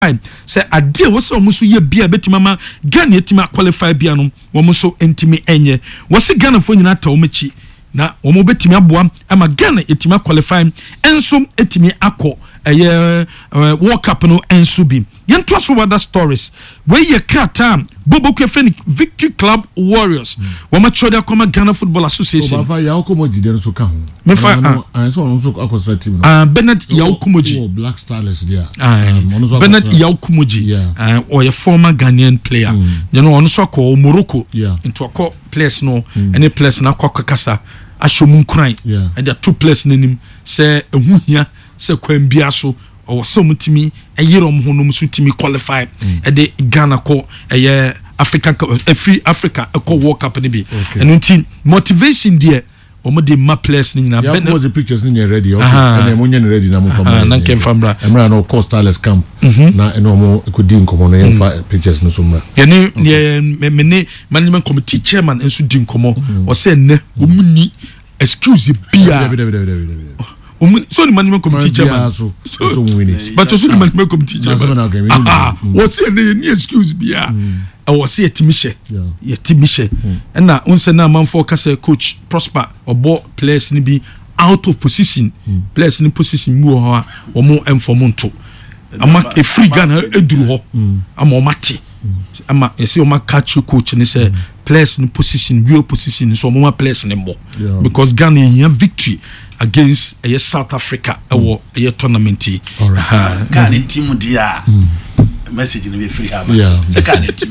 say ade wo se omuso ye bia betimama Ghana yetima qualify bia no wo so entimi enye wo se Ghana fo nyina ta omechi na wo betimi aboa ama Ghana yetima qualify enso etimi akọ World Cup no enso bi yento so other stories we ye krata Bobo Kefeni Victory Club Warriors wo ma choda koma Ghana Football Association Baba ya okomoji den so ka ho me fa so on so akosra team Bernard Yaukumoji Black Stars there Bernard Yaukumoji or a former Ghanaian player you know on so ko Morocco into a place no any place na kwa kasa ashomun kran and there two place nanim say ehu hia say kwan bia so or some timi a year on honum so timi qualify at the Ghana ko African free Africa a co World Cup ni bi and until motivation there omo de ma players ni na ben the pictures ni ready okay and money ready na mo fam na kem fambra emra no Costarless camp na eno mo ekodi nkomo no yemfa pictures no so mra ye me management committee chairman enso di nkomo o say ne omuni excuse bia so the management committee chairman so winning but also the management committee chairman was say any excuse bia was say timishe and na unse na man for kase coach Prosper obo players ni bi out of position players ni position mu ho o mo informonto ama e free Ghana eduru ho ama o mate ama ese o ma catch coach ni say players in position real position so mo players ni mo because Ghana here victory against South Africa or a tournament Ghana team dia message ni be free have the Ghana team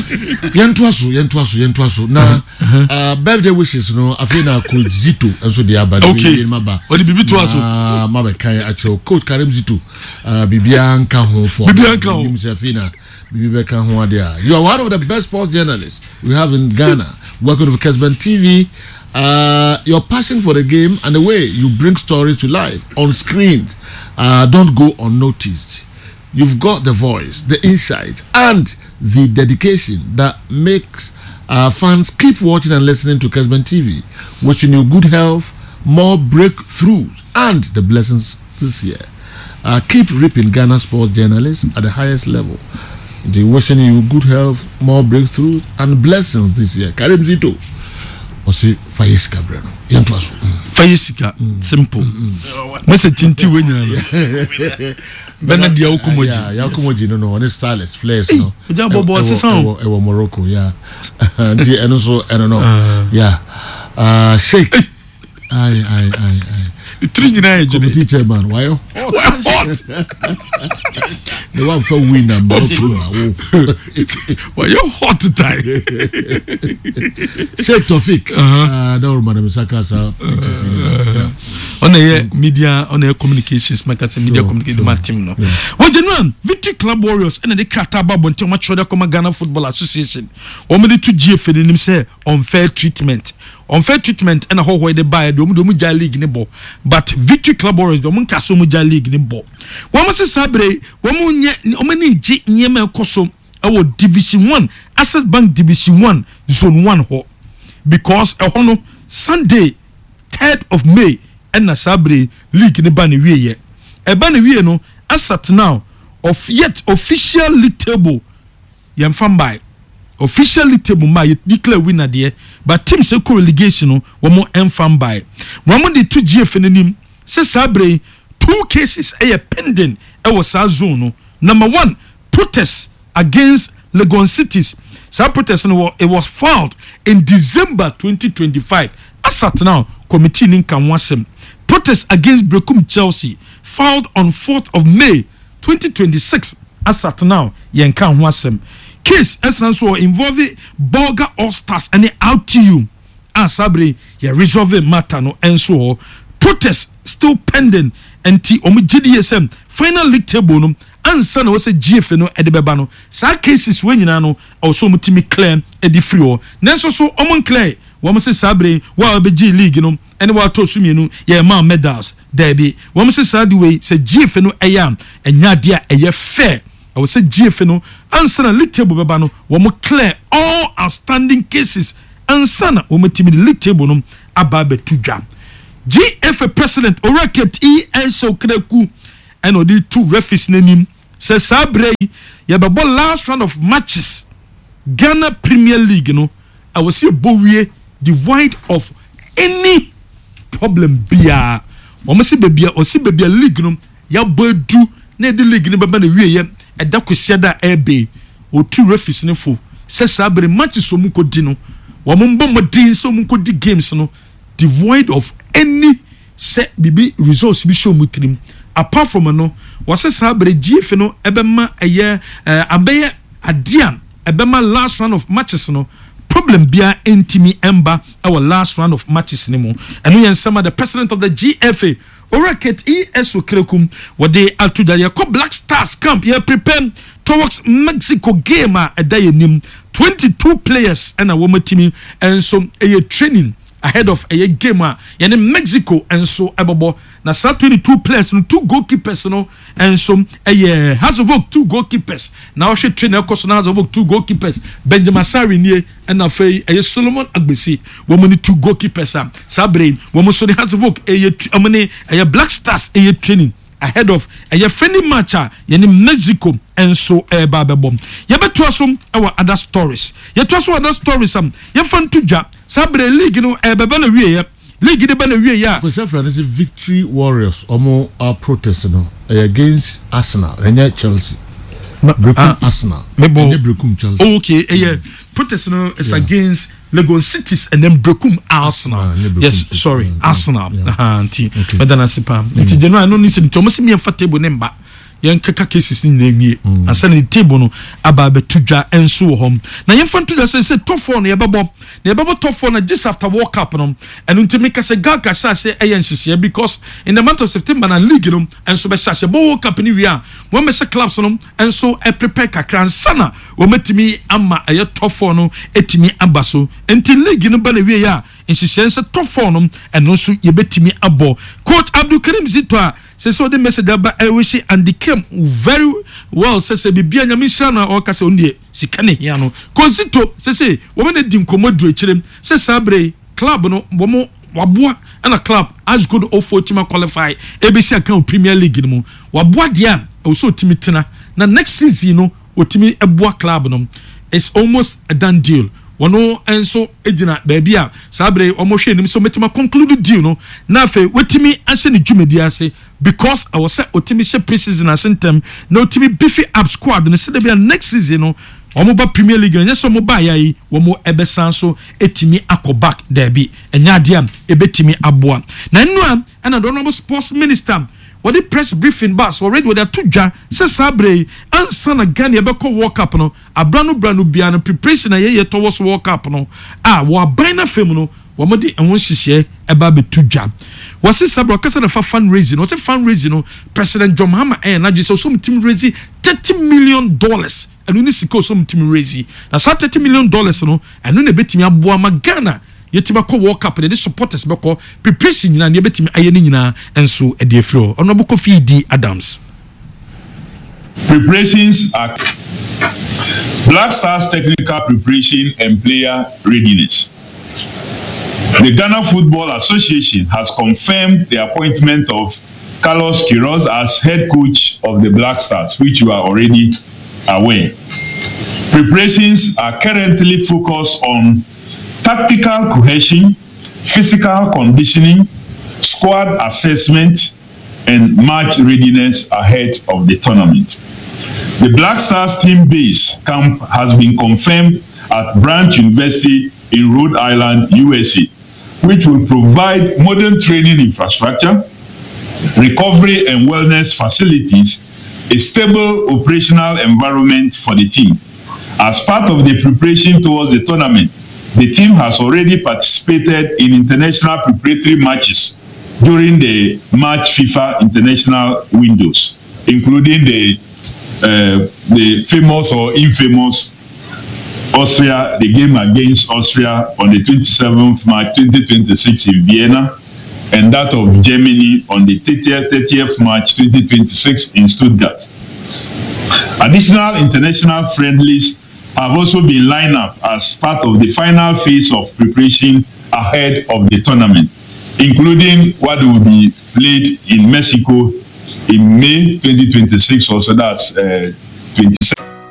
yentoaso na birthday wishes no afina coach Zito enso dia ba okay what bibi to aso ma kan acho coach Karim Zito bibia nka ho for afina bibi kan ho dia you are one of the best sports journalists we have in Ghana working with Kesben TV. Your passion for the game and the way you bring stories to life on screen don't go unnoticed. You've got the voice, the insight, and the dedication that makes fans keep watching and listening to Kesben TV. Wishing you good health, more breakthroughs, and the blessings this year. Keep reaping Ghana sports journalists at the highest level. Wishing you good health, more breakthroughs, and blessings this year. Karim Zito. Osi Fayesika brano yentoaso Fayesika simple message tinti wenyina no Bernard Yaukumoji no on Starless players no ja bobo sesan e wo Morocco nti eno so eno no Sheikh ai the three nyina ejune teacher man why hot the one for win am why you hot time Sheikh Tofik da man Misaka sa pictures on the media on the communications marketing media communication team no what genuine Victory Club Warriors and the Krata Babonte o ma choda koma Ghana Football Association o me de to GF ni nim say unfair treatment and a whole way they buy the Muja League nebo but Victory Club Warriors the Munkaso Muja League nebo one must sabre one many G Nyema Koso our Division 1 Access Bank Division 1 Zone 1 ho because a hono Sunday 3rd of May and a sabre league ne bani we ye e bani we no asat now of yet official league table yam fan by officially table ma declare winner there but team say relegation no wo mo enfam by wo mo de 2 GF nanim say sabre 2 cases pending e was sa zone no number 1 protest against Legon Cities sa protest no it was filed in December 2025 asat now committee nin kan wasem protest against Brekum Chelsea filed on 4th of May 2026 asat now yen kan wasem case essence involving Bolga All Stars and the RTU and Sabre ya resolve matter no enso protest still pending anti omo GDSM final league table no ansa na wose GF no edebeba no sa cases we nyina no also mutimi claim edi free o nenso so omo clear wo mo se Sabre wa be G league no ene wa to sumienu ya ma medals there be wo mo se Sabre we se GF no eyam enya dia eye fair I will say GF no answer na league table beba no wo mo clear all outstanding cases answer na wo mo timi league table no aba betudwa GF president Oraket ESO Kreku and odi two referees nanim say Sabre yɛbɛbɔ last round of matches Ghana Premier League no I will see a bowie devoid of any problem bia wɔn si bebia osi bebia league no ya bodu na the league no bɛba na wie yɛ ɛda kosia da ɛbe otu refis ne fo sɛ saa bere matches so mu kodi no wɔn mbɔ modin so mu kodi games no devoid of any sɛ bibi results bi show mu trim apart from no wɔsɛ saa bere GF no ɛbɛma ɛyɛ abɛyɛ adia ɛbɛma last round of matches no problem bia intimi emba our last round of matches ni mo enu yen sama the president of the GFA Oraket ESO Krekum what they are to the Black Stars camp here prepare towards Mexico game a day nim 22 players and a woman team and some a training ahead of a game in Mexico and so abobo na 22 players and 2 goalkeepers no and some has of work 2 goalkeepers now she trainer course has of work 2 goalkeepers Benjamin Sari nie and afei Solomon Agbesi woman 2 goalkeepers Sabre woman so has of work a Black Stars a training ahead of a friendly match in Mexico and so bababom yebeto asom our other stories other stories ye fan tuja Sabre league no beba na wie league de ba na wie ya Francis Victory Warriors omo protest no against Arsenal and Chelsea Arsenal Brekum Chelsea okay protest no is against Lagos Cities and then Brekum Arsenal yes sorry Arsenal but then I say nti general no ni se nti omo se me fa table number yen kaka cases ni na mie asa na table no aba betudwa enso hom na yen fa ntudwa say top 4 na yebebo top 4 na just after World Cup no enu nti me kase gaga say eyen hihye because in the month of September na league no enso be hihye bo World Cup ni wi a wo me se clubs no enso prepare kakran sana wo metimi ama eye top 4 no etimi abaso enti league no ba na wi a nhihye se top 4 no eno so yebetimi abo coach Abdul Karim Zito so the message about I wish and they came very well says bibia nyamisha na o kase onde sika ne hia no Kozito say woman di nkomodu echirem say sabre club no bomo waboa na club as good of tima qualify ABC account Premier League no waboa dia also timitina na next season no otimi eboa club no it's almost a done deal wono enso ejina baabia sabre omohwe nim so metima conclude deal no na afi wetimi ahye ne dwumedi ase because I was say otimi she pre-season asentem na otimi beefy up squad ne se bia next season no omo ba Premier League nya so mo ba yayi womo ebesan so etimi akoback derby enya ade am ebetimi aboa na nnua na the honorable sports minister what the press briefing bus already with their tuja say sabre ansa na Ghana be ko World Cup no abranu bia no preparation na ye towards World Cup no wo aban na fam no wo mo de enwo hihye eba be tuja was say sabre kasa na fundraising was say fundraising no President John Mahama na just so team raise $30 million enu ni sika so team raise na so $30 million no enu na betimi aboa ma Ghana yetiba ko World Cup de supporters be ko preparation nyina ne betimi aye ne nyina enso e de afro Honorable Kofi D Adams. Preparations are Black Stars technical preparation and player readiness. The Ghana Football Association has confirmed the appointment of Carlos Queiroz as head coach of the Black Stars, which you are already aware. Preparations are currently focused on tactical cohesion, physical conditioning, squad assessment, and match readiness ahead of the tournament. The Black Stars team base camp has been confirmed at Branch University in Rhode Island, USA, which will provide modern training infrastructure, recovery and wellness facilities, a stable operational environment for the team. As part of the preparation towards the tournament, the team has already participated in international preparatory matches during the March FIFA international windows, including the famous or infamous Austria, the game against Austria on the 27th March 2026 in Vienna, and that of Germany on the 30th March 2026 in Stuttgart. Additional international friendlies have also been lined up as part of the final phase of preparation ahead of the tournament, including what will be played in Mexico in May 2026, also that's 27.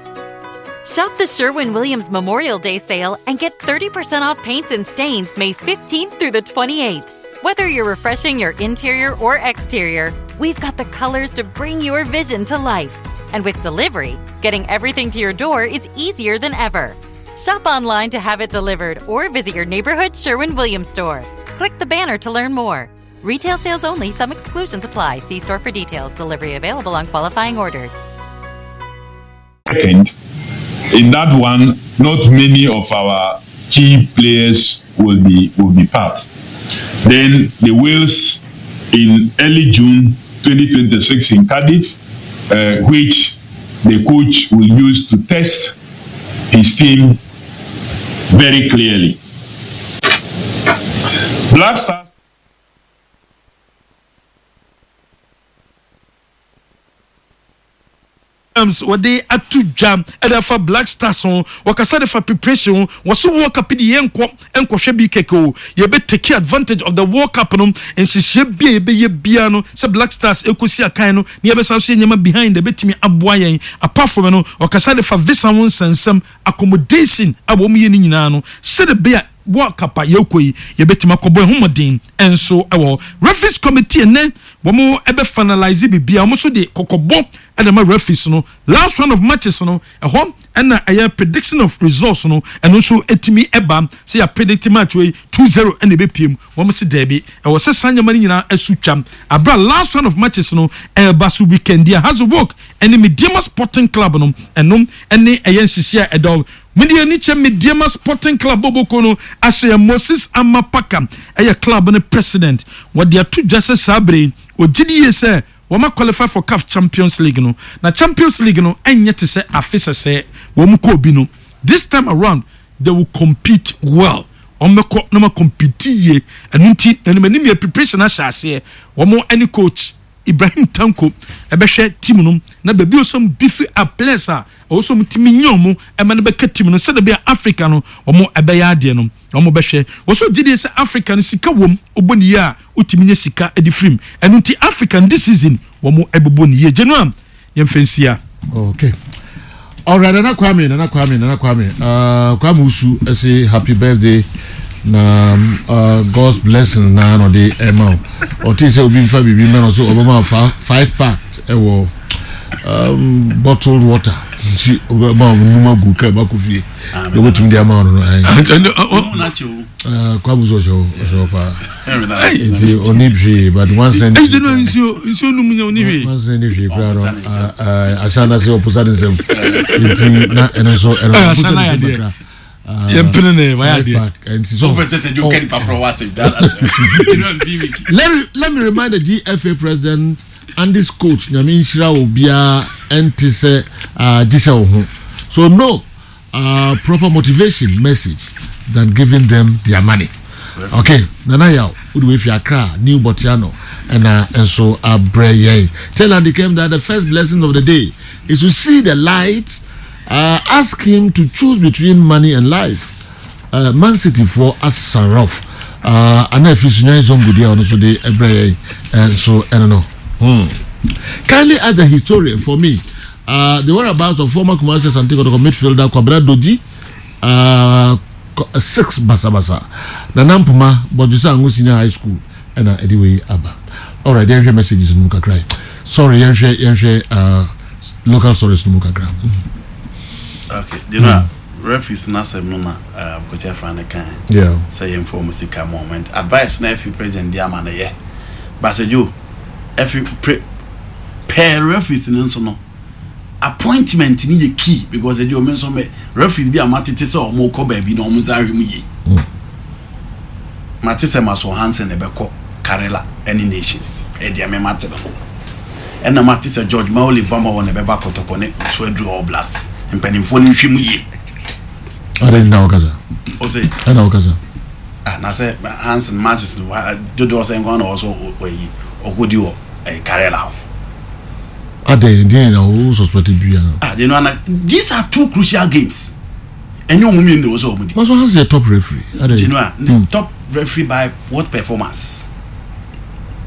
Shop the Sherwin-Williams Memorial Day sale and get 30% off paints and stains May 15th through the 28th. Whether you're refreshing your interior or exterior, we've got the colors to bring your vision to life. And with delivery, getting everything to your door is easier than ever. Shop online to have it delivered or visit your neighborhood Sherwin-Williams store. Click the banner to learn more. Retail sales only. Some exclusions apply. See store for details. Delivery available on qualifying orders. Second, in that one, not many of our key players will be part. Then the Wales in early June 2026 in Cardiff, which the coach will use to test his team very clearly. Black Stars. What they at to jam and for Black Stars on wakasa for preparation was so walk up in the enko shebi keko ye be take advantage of the World Cup no and she be ye biano say Black Stars ekosi akan no ne be san so nyama behind the betimi aboa yen apart from no wakasa for visa won sansam accommodation abom ye ni nyina no say the be World Cup yekoi ye betima kobo homodin enso ewo referees committee ne womo ebe finalize bibia omo so de kokobo and my referees no last round of matches no home and a prediction of results no and also etimi eba say a predict match way 2-0 and the BPM womo se derby e was sanya mani nyina asutwam abra last round of matches no eba so weekend dia has work and the Mediama Sporting Club no enom ene eyenhihia edol media ni che Mediama Sporting Club boboko no asya Moses Amapaka eye club no president what dia to just sabre ogidi say wama qualify for CAF Champions League no na Champions League no enye te say afisa say wom ko bi no this time around they will compete well omeko no ma compete ye anunti enimani preparation a hyase womo any coach Ibrahim Tanko ebehwe team no na baby osom beef a players a osom timi nyomo e ma na beka team no said be Africa no omo ebeya ade no omo behwe oso gidi say African sika wom oboni ya utimi nya sika edi frim enunti African this season womo eboboni ye January yemfensia. Okay, all right, na kwame kwame usu say happy birthday na God's blessing na no dey ema o ti say obi mfa bibi me no so obama 5 pack ewo bottled water nti obama numa gu ka ba ku fie do wetin dey ama no kwa buzo so pa nti oni bi but once then nso num nya oni bi once then if you crowd asana say opposite them nti na enso let me remind the GFA president and this coach Nyamin Shira Obia Entise Disha Ohu. So no proper motivation message than giving them their money. Okay, Nana Yao, Udwefi Accra, New Botiano, and so Abreye. Tell Andikem that the first blessing of the day is to see the light. Ask him to choose between money and life. Man City for Asarov. And if it's nice on good on so the and so I don't know. Kindly ask the historian for me. The whereabouts of former Kumasi Santiago midfielder Kwabra Doji. 6 Basa. Nanampuma, Bojusa Angu Senior High School, and anyway Abba. All right, there's your messages in Muka Cry. Sorry, local stories in Muka Cry. Okay, you know, referees na say no na because you friend can. Yeah. Say inform music moment. Advice na if you president dia man ye. But say you if you pair referees nso no appointment ni ye key because you mention me referees bi amatete say o mo ko ba bi na o mo zanhwe mu ye. Matese maso Hansen e be ko Karela any nations. E dia me mate no. E na matese George Maoli Vama won e be ba kotoko ne so adru oblast. Mpenimfo ni hwemu ye. Ade na okaza. Ote. Na okaza. Na say Hansen matches do say ngwa na also oyi ogodi o Karela. Ade ndin na who suspected bia na. You know these are two crucial games. And you mumi ndo so omudi. Also has the top referee. Ade. You know top referee by what performance?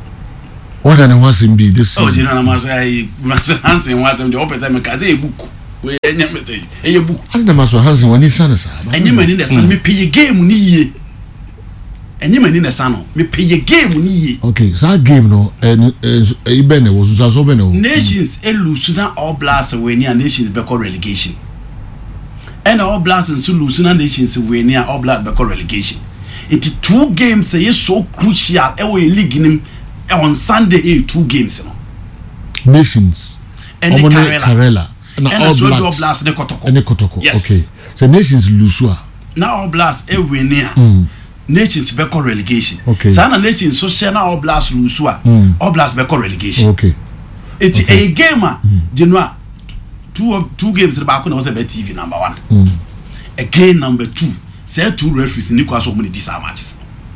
What can one be this? Oh, you know na say Hansen what the opposite me ka say book. we enyamete eye book ana maso Hansen wani sana sa enyamani na san me pay game ni ye enyamani na san no me pay game ni ye okay so game no ibene wo so bene wo nations lose na All Blacks we ni nations be relegation and All Blacks and so lose na nations we ni All Blacks be relegation it 2 games say so crucial e we league nim on Sunday 2 games no nations and Karela and All Blacks ne Kotoko yes. Okay so nations lose now All Blacks e we ni nations be relegation okay so na nations so share na All Blacks lose All Blacks be relegation okay it a game Genoa 2 games the back was a TV number 1 again number 2 say 2 referees ni kwa so mo dis matches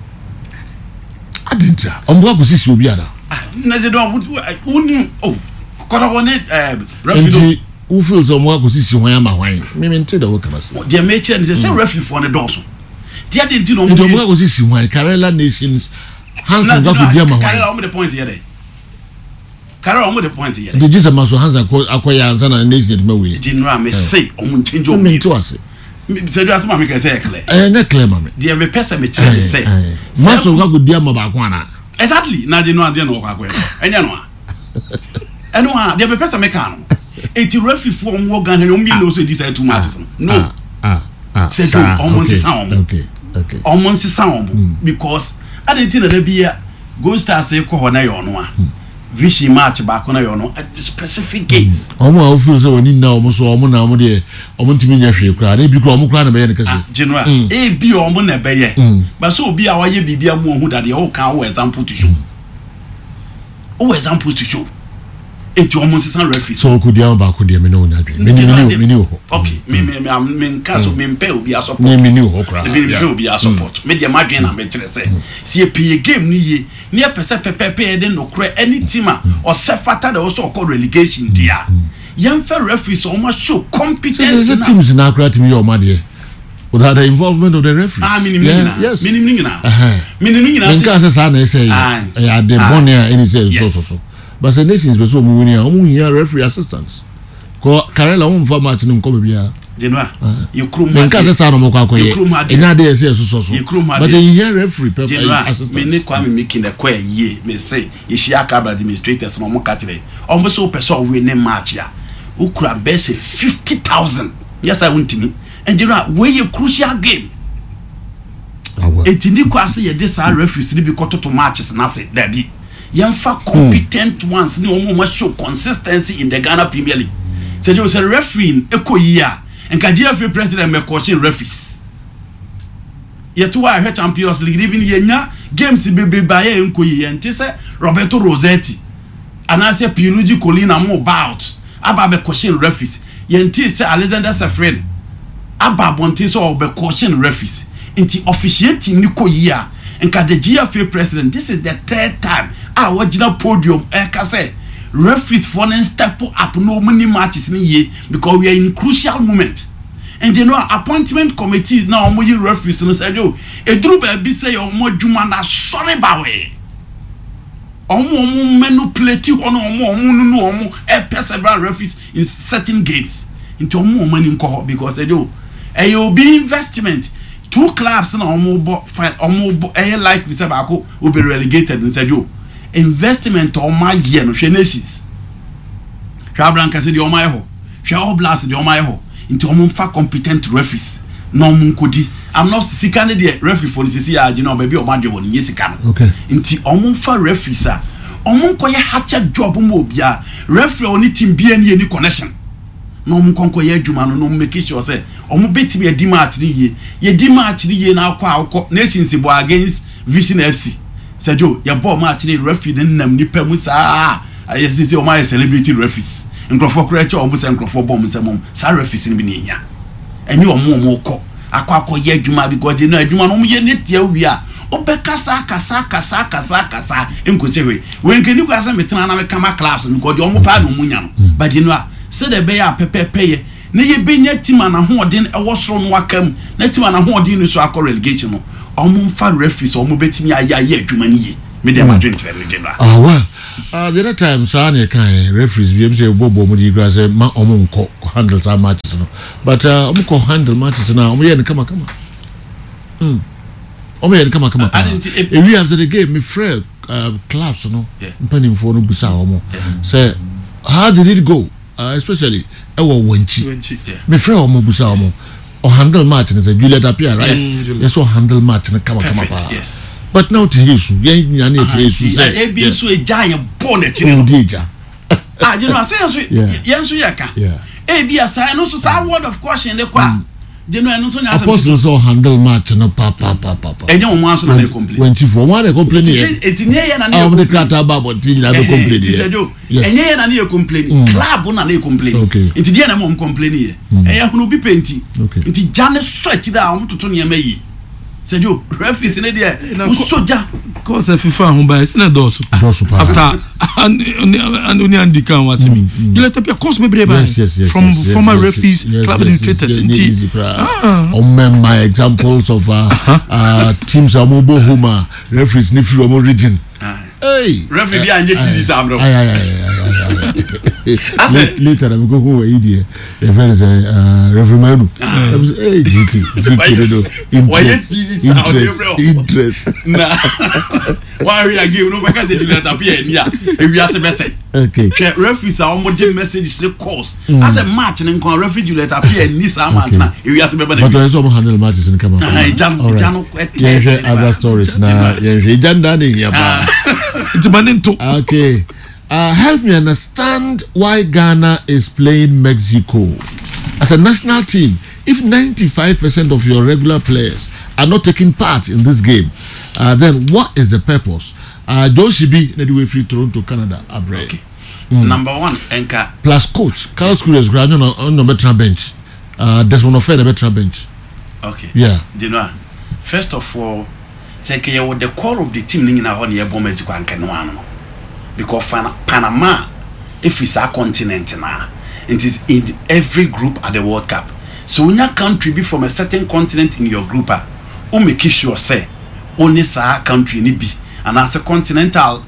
adinta ombo ko sisi obi ada na de don uni kota woni referee who feels ombo ko sisi hwan ama hwan me nte da wo kana so dia me chere say referee for ne don so dia de nti no ombo ko sisi hwan Karela Nations Hansen za ko dia ma hwan Karela on the point here Karela on the point here de Jesus maso Hansen akoya ansa na Nations ma we general me say on change o me to ase say do asema me can say clear na clear mama dia me person me chere say maso ko dia ma ba ko ana exactly na de no ade no kwa enya no eno a dia me person me kan no eti referee for mo gan he omi no so dis 2 matches no say do almost sound okay almost sound because I didn't know that be Gold Stars say ko na yo no a vision match back na yo no specific games omo a feel so oni na omo so omo na omo de omo ntimi nya hwe kra na bi kra omo kra na be ye ne kase general e bi omo na be ye but so obi a waye bibia mu ohu dade o kan wo example to show eti omo sisan referee so ko dia ba ko dia me no na dwe me ho okay me nka so me mpe obi a support me ni ho kra me mpe obi a support me dia ma dwen na me tere say si e pie game ni ye ni e pese pepepe de no kra any team a o se fata de o so call relegation dia yan fa referee so ma show competence na teams na kra team yo ma de without the involvement of the referees yes meaning na nka se sa na say ya de bonia any say so but the Nations be so mu wini a mu here referee assistants ko Karela won fa match no ko bia Genoa you krum nka se sa no mo kwa koye enya de say so but the here referee assistants me ne kwa me making the kwa ye me say ye shia ka administrators no mo ka kire o so person we ne match ya ukura be say 50,000 yes I want me and Genoa we a crucial game etini kwa se ye de sa referees ni bi ko to matches na se da bi yemfa competent ones ni omo ma show consistency in the Ghana Premier League say you say referee ekoyia enka GFA president me caution referees yeto wa he Champions League even yenya games bebre baye enkoyia enti say Roberto Rossetti anase Pierluigi Collina mo bout aba be caution referees yenti say Alexander Sefred aba bonti so be caution referees enti officiating ni koyia enka the GFA president this is the 3rd time wajina podium eka say referees for an step up no many matches ni ye because we are in crucial moment and you know appointment committee now omo yi referees no say yo eduru ba bi say omo djuma na sorry ba we omo manipulate omo nunu several referees in certain games into omo money nko because yo be investment 2 clubs na omo fine omo like we say ba ko be relegated and said yo investment on my year no Nations Shabranka said the my ho All Blacks the my ho into fa competent referees no munkodi I'm not sika ne the referee for this year you know baby o ma de won yesika no okay into fa referees a koye hatcha job mo bia referee oni team bia ne any connection no koye adwuma no make sure say betimi edi match ni ye na akọ Nations bo against Vision FC said yo your ball match ni referee nam nipa mu saa ayesi o my celebrity referees nkrofo krecho o mu se nkrofo bom se mom sa referees ni bi ni nya eni o mu ko akọ ye adwuma because you know adwuma no mu ye netia wi a obekasa kasa enkosewe wenke ni kwasa metena na me kama class because o mu pa no mu nya no but you know say the be ya pepepe ne ye benya tima na hoodin e wo soro no wakam na tima na hoodin no so akọ relegation no omo fa referees omo betimi aya adwuma ni ye media madrid general well the other time Sani can referees VM say bobo mu di grass ma omo handle some matches no but omo handle matches na omo yen kama omo yen kama we after the game me friend clubs no mpanim for no busa omo say how did it go especially ewo wanchi me friend omo busa omo or handle match and say Juliet appear right yes or handle match na kama pa yes but now to Jesus yen nya na to Jesus say e bi so e giant bonnet ni you know say so yen so yaka e bi asai no so sa word of caution le kwa you know no so nya apostles so handle match no pa enye o mo so na complain when for one they complain here etini ye na na the crata babo ti na go complain enye ye na na complain club na na complain enti die na mo complain here enye hunu bi penti enti jane sweat da o mtoto ne ma yi Sergio, referees in there. Soja. Cause FIFA home by it's not those. After and only Andika was me. You let up your course maybe from former referees, club administrators. My examples of teams are mobile home referees Nifu region. Hey, referee and this amro. Later I'm go who idiot. The friend is Reverend Manu. Hey, interest. Nah. Why we are giving no because they let appear here. If we are the message. Okay. Referees are almost the message the course. As a match and con referee let appear in this amount now. If we are the but there is some handle matches in come up. Other stories now. Okay. Help me understand why Ghana is playing Mexico. As a national team, if 95% of your regular players are not taking part in this game, then what is the purpose? Joe Shibi, anyway, free Toronto, Canada, Abre. Okay. Number one, Enka. Plus coach, Carlos Cruz, on the veteran bench. Desmond Ofer, the veteran bench. Okay. Yeah. You know, first of all, take care of the core of the team in our near Mexico and Canada. Because Panama, if it's a continent now, it is in every group at the World Cup. So when your country be from a certain continent in your group, make sure say only sa country ni be, and as a continental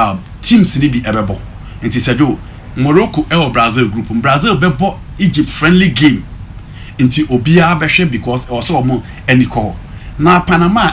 teams ni be ebebo. It is a do Morocco or Brazil group. Brazil bebo Egypt friendly game. Inti Obia beshe because also mo any call. Now Panama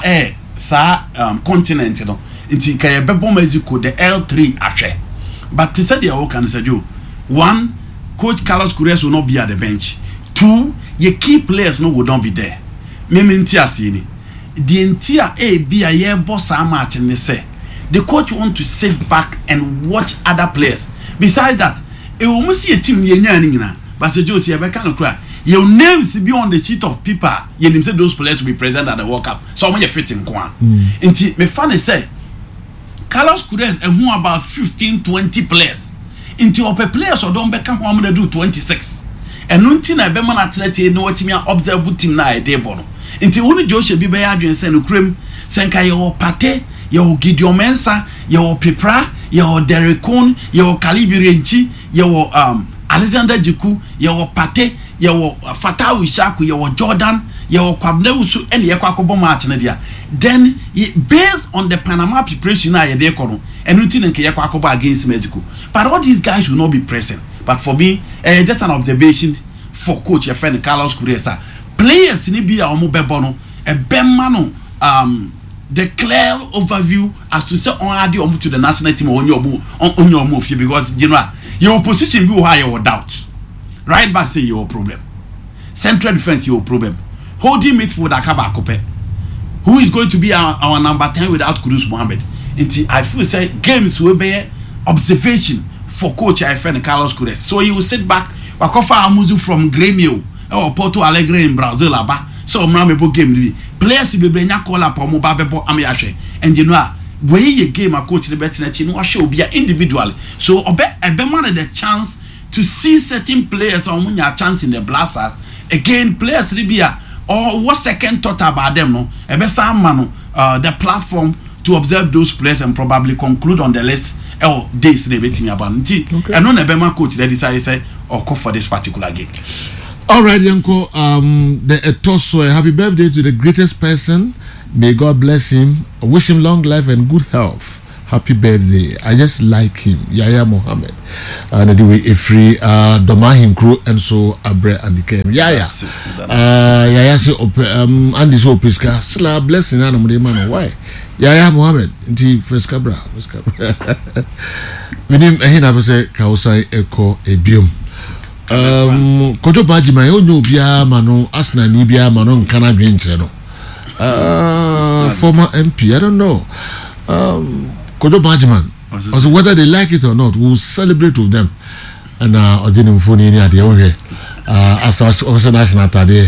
sa continent you know. Inti kaya bebo Mexico the L3 actually. But to say the can say you one, Coach Carlos Cruz will not be at the bench. Two, your key players no would not be there. Meminti asini. The entire be a year boss match and they say the coach want to sit back and watch other players. Besides that, it will almost see a team but the Joe can't cry. Your names be on the sheet of paper. You say those players to be present at the World Cup. So when you fit in Kwan. Inti me funny say Carlos Cruz and who about 15-20 players. Into upper players or don't become how many do 26. And nunti na be man atlete no watimi observe team na e dey bono. Inti woni Joshua bi be adwen se no krem senka ye o Pate, ye o Gideon Mensah, ye o Pepra, ye o Derek Cohn, ye o Kalibirenchi, ye o Alexander Jiku, ye o Pate, ye o Fatawu Ishaku, ye o Jordan, ye o Kwabnewusu and ye kwakobo match na dia. Then based on the Panama preparation na ye dey kono, and nunti nke ye kwakobo against Mexico. But all these guys will not be present. But for me, just an observation for coach your friend Carlos Cruz. Players ni be a bebono a bemano the clear overview as to say on adi to the national team on your move because you know your position be why you doubt. Right back say your problem. Central defense your problem. Holding midfield Akaba Kope. Who is going to be our number 10 without Kudus Mohammed? I feel say games will be observation for coach I friend Carlos Cruz. So he will sit back wakofa amuzu from Grêmio or Porto Alegre in Brazil aba. So mramebo game be players be brenya call up omo ba bebo amyahwe. And you know where ye game a coach the better no show be individually. So obe man the chance to see certain players on munya chance in the Blasters. Again players be or what second thought about them no ebe sam mano the platform to observe those players and probably conclude on the list days they betting about it. And on a Bema coach they decided say or call for this particular game. Alright, Yanko, the Etoso, happy birthday to the greatest person. May God bless him. I wish him long life and good health happy birthday. I just like him. Yaya Mohammed. And anyway, a free Domahim crew and so Abre and the Kem. Yaya. Yaya say Andy so Pisca. Sla blessing and man. Why? Yaya Mohammed. Inti first cabra. We name Ahina say Kausai Eko Ebium. Kojo Bajima yo no bia mano asna ni bia mano nkana dwenche no. Former MP, I don't know. Kojo Bajman. Also, whether they like it or not, we'll celebrate with them. And Odin phone in at the own as also national today.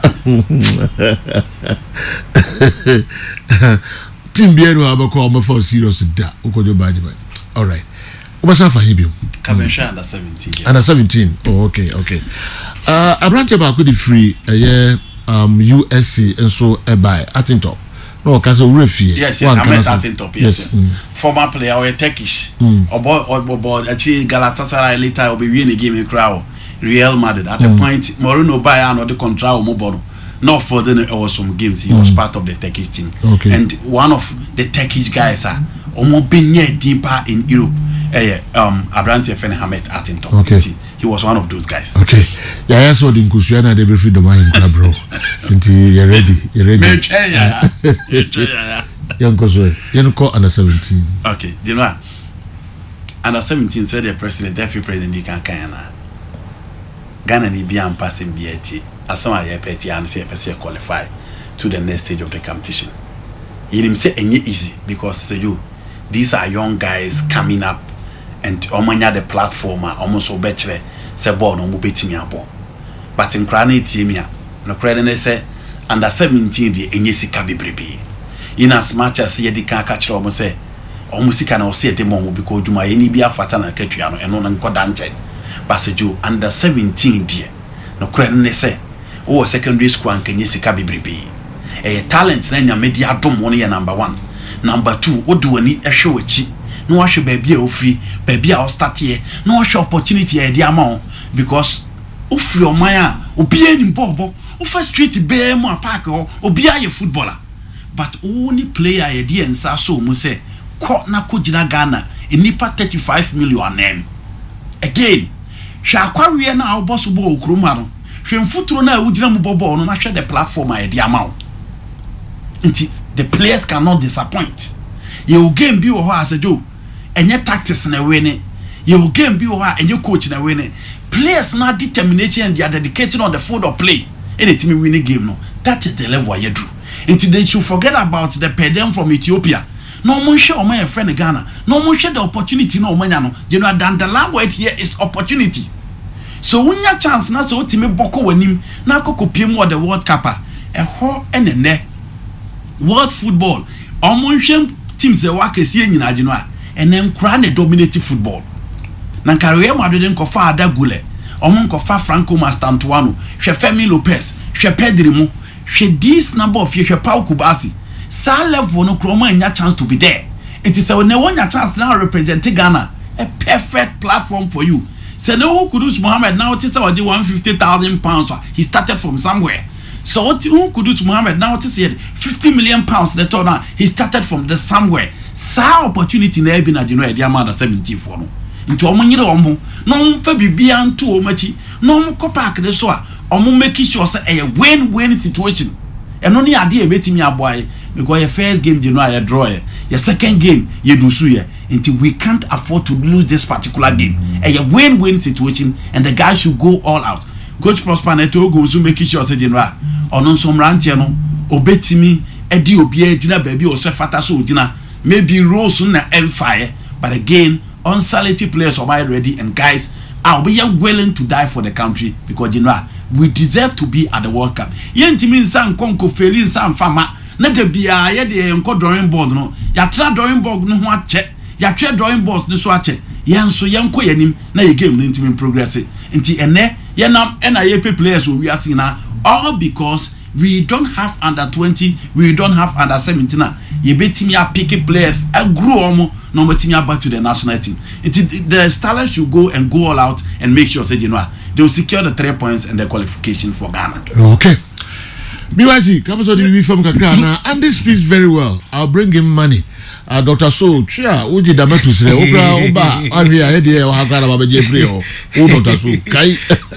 Team Bieno Abako for serious da Kojo Bajman. All right. What's up for him? Kabensha under 17. Under 17. Oh, okay. I brought about good free USC and so by Atintop. No, because of referee. Yes, I met Atintop. Yes. Former player or Turkish. Or actually Galatasaray later will be winning a game in crowd. Real Madrid at the point Mourinho Bayern or the control Mobile. Not for the some games. He was part of the Turkish team. Okay. And one of the Turkish guys are almost been deeper in Europe. Abrante Fenhamet Atintop. Okay. He was one of those guys. Okay. Yeah, I saw the Nkusuana de Befi Domain Club, bro. You're ready. Young Koswe. You call under 17. Okay. You know, under 17 said the president, every president you can Ghana ni bian passing BAT. As some are petty and say qualify to the next stage of the competition. You say any easy because these are young guys coming up. And omanya the platform almost obetche se ball no mubetimi abo but in crane timia no credit say under 17 the enye sika bebrebe in as much as ye di kan ka kire omo say omo sika na o say de mo because duma ye ni bi afata na katua no eno na nkoda nche basejo under 17 die no credit say o secondary school an kenye sika bebrebe talent na nya media dom won ye number 1 number 2 odu ani ehwe wachi no washe baby ofri baby a start here no washe opportunity e di ama because ofri omaya obi ani bobo ofa street be mu park obi aye footballer but only player e di ensa so mu say ko na ko gina Ghana enipa 35 million name again sha kwawe na oboso bo okroma no hwemfuturo na awugina mu bobo no na hwe the platform e di ama nti the players cannot disappoint you game bi wo ho asejo enye tactics na win your game bi wo ha enye coach na win players na determination and their dedication on the field of play anytime win a game no that is the level you do until they should forget about the pedem from Ethiopia no mo share o my friend Ghana no mo share the opportunity no omanya no you know than the language here is opportunity so unya chance na so timi boko wanim na akokopiem wo the World Cup e ho enene world football omonhwem teams e wakesi nyina agino a and then crane dominating football. Nankaria Madrid nkofa Adagule, omo nkofa Franco Mastantuano, she Femi Lopez, she Pedri mo, she this number of she Pau Kubasi. Sa level no kroma nya chance to be there. It is when one your chance now represent Ghana, a perfect platform for you. Say no Kudus Mohammed now it is already £150,000. He started from somewhere. So what Kudus Mohammed now it is £50 million the total. He started from the somewhere. Sa opportunity na ebi na jino e dia ma da 17 for no nti omo nyire omo no mfa bibia nto omachi no mo ko park de so a omo make sure say a win-win situation eno ne ade e betimi aboaye because your first game jino a draw your second game you do so here until we can't afford to lose this particular game a win-win situation and the guys should go all out. Coach Prosper Neto go so make sure say jino a ono nso mrantie no obetimi edi obi agina baby o se fata so ogina maybe Rose na empire, but again, unsality players are ready and guys are we are willing to die for the country because you know we deserve to be at the World Cup. Yentimi nsan konko feli nsan fama na de bia ye de enko drawing board no ya tra drawing board no ho ache ya twa drawing board no so ache yenso yenko yanim na ye game no ntimi progress nti ene ye nam na ye players we are seeing now all because we don't have under 20, we don't have under 17. You bet me a picky players and grow on no matter back to the national team. The Starlets should go and go all out and make sure say you know they will secure the 3 points and the qualification for Ghana. Okay. BYG, come so the from Kakrana, and this speaks very well. I'll bring him money. Dr. So chia uji damatu sire okra oba ahwe a hede o hakara ba beje free o Dr. So kai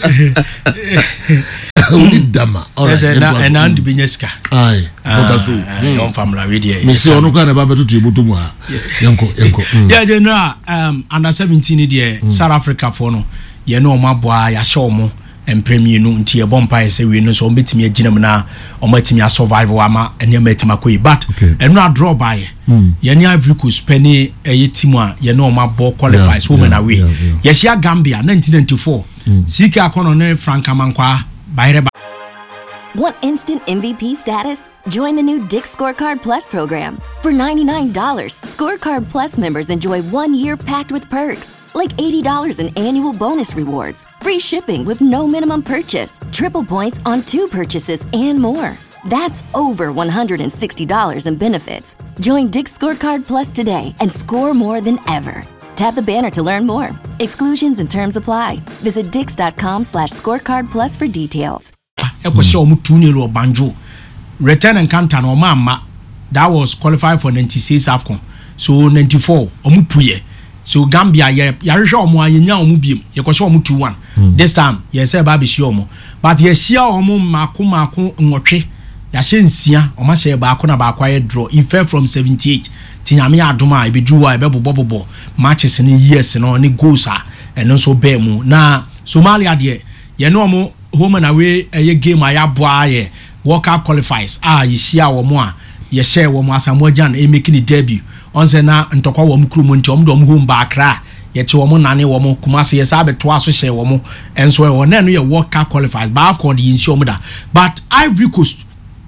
uni dama alright and and binyeska ai Dr. So on family we dey me se onu ka na ba betutu ebotomu ha yenko yeah they know under 17 dey South Africa for no ye no maboa ya hye omo empremier no nti e bompa say we no so betimi aginam na omatimi survive ama ene matima koyi but eno a draw by ye ni Ivory Coast penny e team a ye no mabo qualify so men away ye shia Gambia 1994 CK Akono ne Frank Amankwa Bayreba. Want instant MVP status? Join the new Dick's Scorecard Plus program. For $99, Scorecard Plus members enjoy 1 year packed with perks, like $80 in annual bonus rewards, free shipping with no minimum purchase, triple points on 2 purchases, and more. That's over $160 in benefits. Join Dick's Scorecard Plus today and score more than ever. Tap the banner to learn more. Exclusions and terms apply. Visit dix.com/scorecardplus for details. Eko show mu 2-0 Banjo. Return encounter no mama. That was qualified for 96 AFCON. So 94 omu puye. So Gambia ya hwehwe omu ayenya omu biem. Ye ko show mu 2-1. This time ye say ba be show omu. But ye share omu mako nwotwe. Ya hye nsia oma share ba ko na ba kwa draw. In fact from 78 tinyame adoma ebeduwa ebebobobo matches ni years no ni goals a eno so be mu na Somalia de ye no mo home and away a game a boa ye World Cup qualifies ye share wo mo a ye share wo mo Asamoah Gyan e making the debut on se na ntokwa wo mo krumo nti om do mo home ba Accra ye che wo mo nane wo mo Kumasi ye sa beto aso share wo mo enso wo na no ye World Cup qualifies ba AFCON the insure mo da but Ivory Coast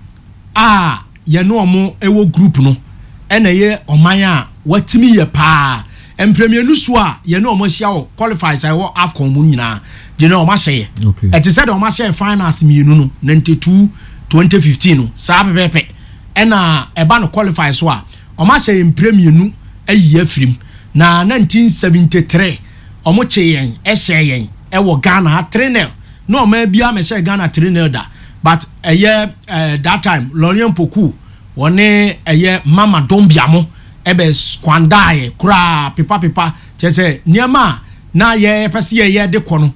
ye no mo ewo group no ena ye omanya watimi ye pa empremier nusu a ye no omo hia wo qualifies wo AFCON mu nyina je no omo hye et said omo hye finals mienu no 92 2015 no sa pepe ena eba no qualifies so a omo hye empremier nu ayi afrim na 1973 omo che yen hye yen wo Ghana 3-0 no omo bia me hye Ghana 3-0 da but that time Lorient Poku wone eye mama dombiamo ebe squandae kura pipa chese niema na ye pese ye de kono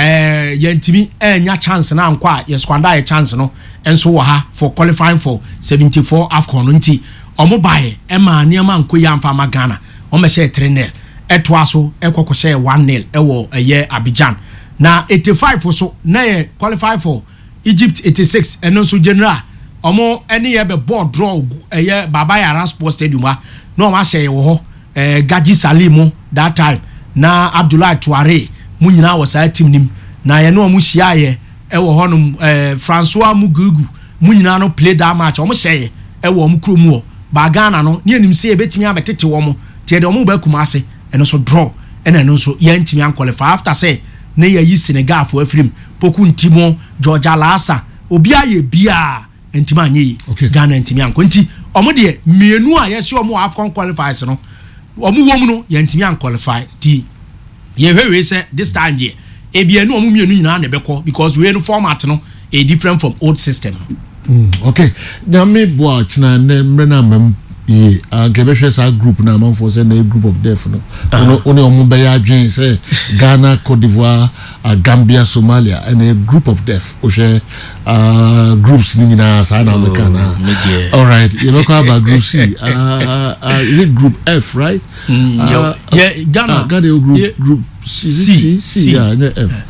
ye ntimi enya chance na nkwa ye squandae chance no enso wo ha for qualifying for 74 AFCON nti omo bae ema niema nkoyi amfa magana omo she 3-0 etwaso ekokoshe 1-0 ewo eye Abidjan na 85 so na ye qualify for Egypt 86 eno so general omo eni ye be board draw eye Baba Yara Sports Stadium a no ma hye wo ho Gaji Salimu that time na Abdoulaye Touare mu nyina wo sa team nim na ye no mu hia ye e wo ho no François Mugugu mu nyina no play that match omo hye e wo mu kromu o ba Ghana no ne anim se e betimi abetete wo mo tie de omo ba Kumasi eno so draw ena no so ye ntimi an qualify after say ne ye yi Senegal for Afrim Poku Ntimo Georgia Lassa obi aye bia entima anyi Ghana entimi anko nti omo de mienu a yesi omo AFCON qualifiers no omo wom no ye entimi an qualify ti ye hwewe say this time ye e bia no omo mienu nyina na beko because we no format no a different from old system. Okay na me boa china ne mrena mem ye gebeshe sa group na man for say na group of death no ono omo be ya adwen say Ghana, Cote d'Ivoire, Gambia, Somalia and a group of death o share groups ni na sa na Americana. All right, you look about group C. Is it group F, right? Yeah, Ghana group C. Yeah, F.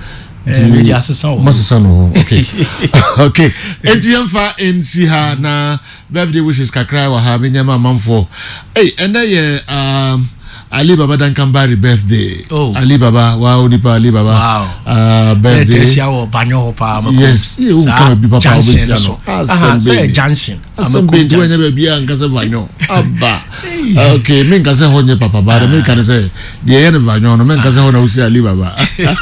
Okay. Okay. Etiamfa NCH na birthday wishes kakra wa ha menyama manfo. Hey, and then Ali Baba Dankambari birthday. Ali Baba, wow, Nipa Ali Baba. Wow. Birthday. Yes. You come be Papa say Junction. I'm going to never be an Casavano. Okay, men can say honey Papa, but men can say the end of Vagnon, men can say Ali Baba.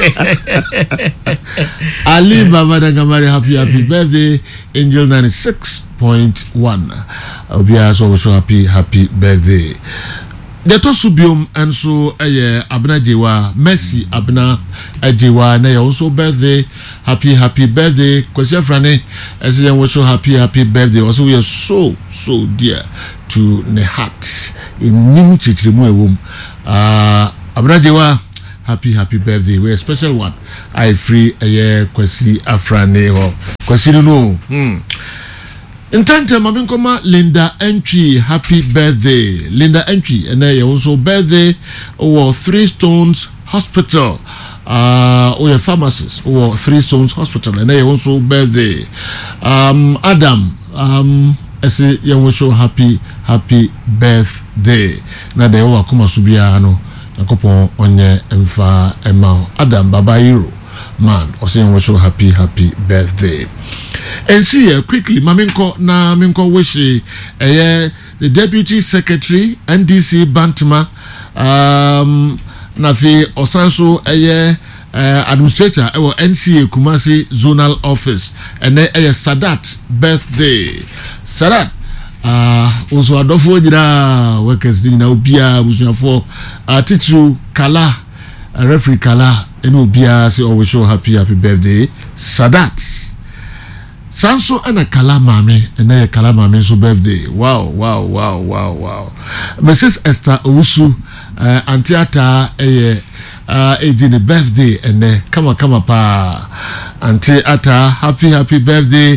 Ali Baba Dankambari, happy birthday, Angel 96.1. I'll be also happy birthday. The Tosubium and so Abna Jewa, Messi Abna Jewa, and also birthday, happy birthday, Kosia Frane, as I was so happy birthday. Also, we are so dear to Nehat. nim chichirimu ewom abrajewa happy birthday. We a special one. I free Kwesi Afrane ho. Kwesi no. Intente mabinkoma Linda Entry, happy birthday. Linda Entry, and also birthday or 3 Stones Hospital. Or a pharmacist or 3 Stones Hospital, and also birthday. Adam, I say you show happy birthday. Na de o akuma subiano. Nakopon onye emfa ema Adam Babayiro man also wish you happy birthday. And see quickly maminko wish the deputy secretary NDC Bantama nafi osanso administrator NCA Kumasi zonal office and Sadat birthday. Sadat also adofo nyina workers ni na obia busuafo teacher Kala referee Kala and obia say always show happy birthday Sadat Sanso and a Kala mame and Kala mame so birthday. Wow Mrs. Esther Owusu Antiata the birthday and kama pa Auntie Ata happy birthday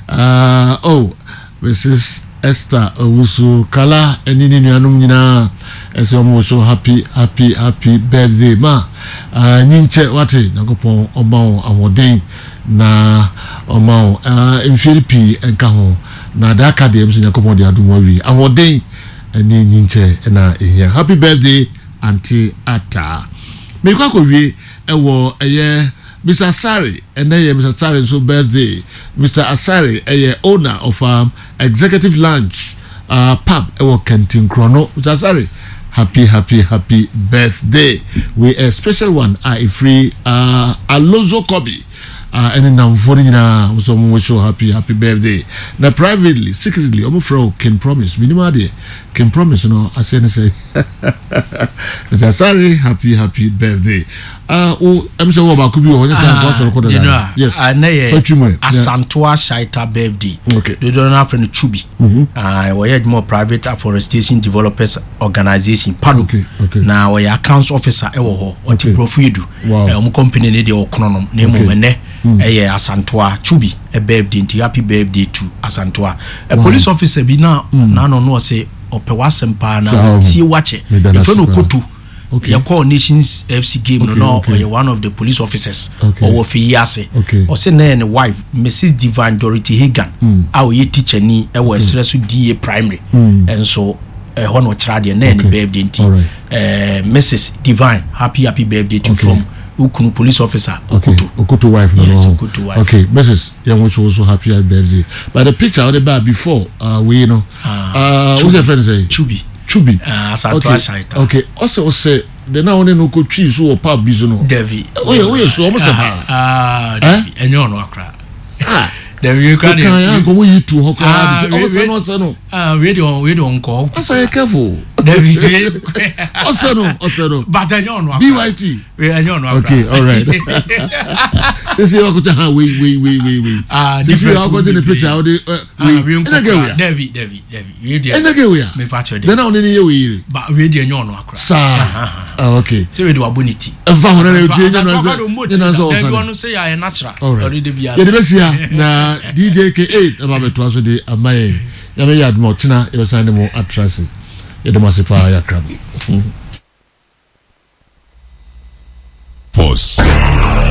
Mrs. Esther Owusu Kala and in nuanum nyina as so happy birthday ma nyinche wate nakopon omao amoden na omao infilipi enka ho na da academy so nakopon de adumori amoden eni nyinche na ehia. Happy birthday Auntie Ata. Me kwa ko wie ewo Mr. Asari and Mr. Asari so birthday. Mr. Asari owner of executive lunch pub Kentin Chrono. Mr. Asari happy birthday. We a special one free Alonzo Kobe and now for so wish you happy birthday. Now privately secretly fro can promise minimum can promise I say Mr. Asari happy birthday. I'm sure about could be on yes. Asantua Shaita birthday. Okay. They don't have any Chubi. We had more private afforestation developers organization. Okay. Now we accounts officer ewo until profudu. Wow. Company need your chronom name mene. Asantua Chubi a birthday. Happy birthday to Asantua. A police officer be now no say opewasempa na see watch it. If no kutu. Okay. You call Nations FC game or you're one of the police officers or Fiase. Or say na wife Mrs. Divine Dorothy Hagan. Our teacher ni was DA primary. And so one child and then birthday Mrs. Divine happy birthday to from Ukunu police officer Okutu wife. Yes, Okutu wife. Okay, Mrs. Young was also happy birthday. But the picture on the back before we what's your friend say? Chubi. Okay. Also say the now only no could choose or pub bizono. Devi. Oh, so almost and you're no cry. Devi, you can't go you to Hoka. We don't call. I say careful. Devi. Also, but I don't know. BYT. Okay, all right. This is how we. This is how the picture. Devi. Then only you. But we didn't know. Okay. So we do a bonity. And found a say I am natural. All right. DJ K8 about the twice a day. A my Yamay Motina, it was animal at Tracy. It must be a crab. Pause.